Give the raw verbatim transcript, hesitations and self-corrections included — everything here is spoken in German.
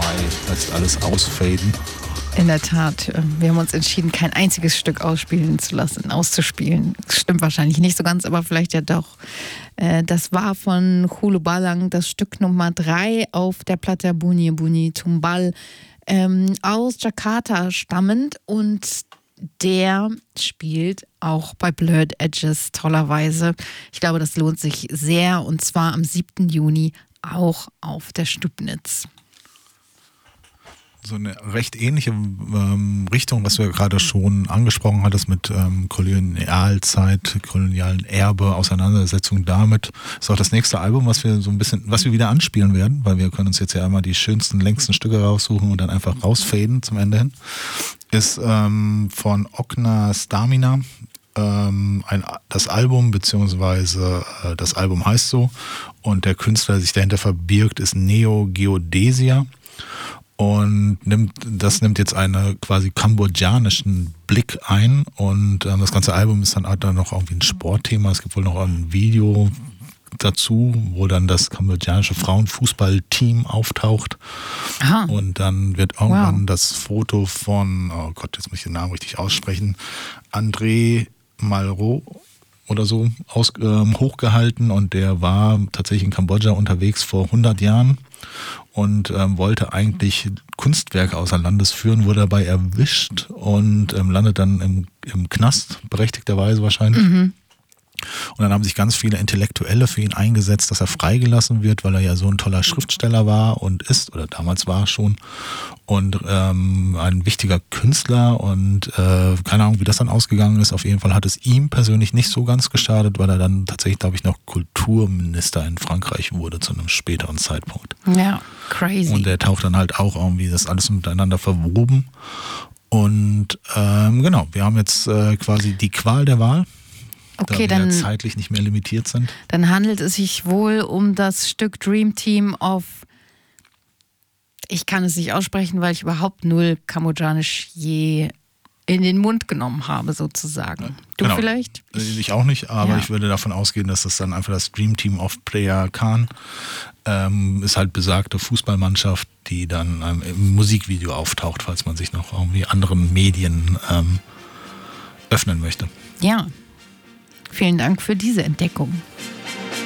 drei lässt alles ausfaden. In der Tat, wir haben uns entschieden, kein einziges Stück ausspielen zu lassen, auszuspielen. Das stimmt wahrscheinlich nicht so ganz, aber vielleicht ja doch. Das war von Hulu Balang das Stück Nummer drei auf der Platte Bunyi Bunyi Tumbal, ähm, aus Jakarta stammend, und der spielt auch bei Blurred Edges tollerweise. Ich glaube, das lohnt sich sehr, und zwar am siebten Juni auch auf der Stubnitz. So eine recht ähnliche ähm, Richtung, was du ja gerade schon angesprochen hattest mit ähm, Kolonialzeit, kolonialen Erbe, Auseinandersetzung damit, ist auch das nächste Album, was wir so ein bisschen, was wir wieder anspielen werden, weil wir können uns jetzt ja einmal die schönsten, längsten Stücke raussuchen und dann einfach rausfaden zum Ende hin, ist ähm, von Okna Stamina. Ähm, ein, das Album, beziehungsweise äh, das Album heißt so, und der Künstler, der sich dahinter verbirgt, ist Neo Geodesia. Und nimmt, das nimmt jetzt einen quasi kambodschanischen Blick ein, und ähm, das ganze Album ist dann, hat dann noch irgendwie ein Sportthema. Es gibt wohl noch ein Video dazu, wo dann das kambodschanische Frauenfußballteam auftaucht. Aha. Und dann wird irgendwann Wow. das Foto von, oh Gott, jetzt muss ich den Namen richtig aussprechen, André Malraux oder so aus, ähm, hochgehalten, und der war tatsächlich in Kambodscha unterwegs vor hundert Jahren und ähm, wollte eigentlich Kunstwerke außer Landes führen, wurde dabei erwischt und ähm, landet dann im, im Knast, berechtigterweise wahrscheinlich. Mhm. Und dann haben sich ganz viele Intellektuelle für ihn eingesetzt, dass er freigelassen wird, weil er ja so ein toller Schriftsteller war und ist, oder damals war schon, und ähm, ein wichtiger Künstler, und äh, keine Ahnung, wie das dann ausgegangen ist. Auf jeden Fall hat es ihm persönlich nicht so ganz geschadet, weil er dann tatsächlich, glaube ich, noch Kulturminister in Frankreich wurde zu einem späteren Zeitpunkt. Ja, crazy. Und er taucht dann halt auch irgendwie, das alles miteinander verwoben. Und ähm, genau, wir haben jetzt äh, quasi die Qual der Wahl. Okay, da wir dann, ja zeitlich nicht mehr limitiert sind. dann handelt es sich wohl um das Stück Dream Team of, ich kann es nicht aussprechen, weil ich überhaupt null Kambodschanisch je in den Mund genommen habe, sozusagen. Du genau. vielleicht? Ich auch nicht, aber Ja. ich würde davon ausgehen, dass das dann einfach das Dream Team of Playa Khan ähm, ist, halt besagte Fußballmannschaft, die dann ähm, im Musikvideo auftaucht, falls man sich noch irgendwie anderen Medien ähm, öffnen möchte. Ja. Vielen Dank für diese Entdeckung.